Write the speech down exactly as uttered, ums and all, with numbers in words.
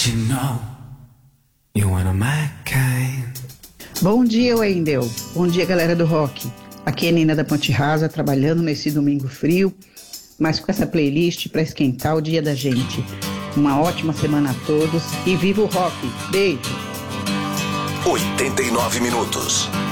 You know, you wanna my kind. Bom dia, Wendel. Bom dia, galera do rock. Aqui é Nina da Ponte Rasa, trabalhando nesse domingo frio, mas com essa playlist para esquentar o dia da gente. Uma ótima semana a todos e viva o rock. Beijo. oitenta e nove minutos.